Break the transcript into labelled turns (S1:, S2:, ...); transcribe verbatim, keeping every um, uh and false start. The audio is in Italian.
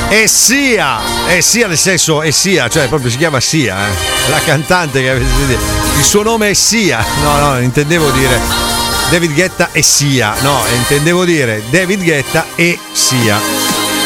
S1: E Sia, e Sia nel senso è Sia, cioè proprio si chiama Sia, eh. La cantante che il suo nome è Sia. No, no, intendevo dire David Guetta e Sia. No, intendevo dire David Guetta e Sia.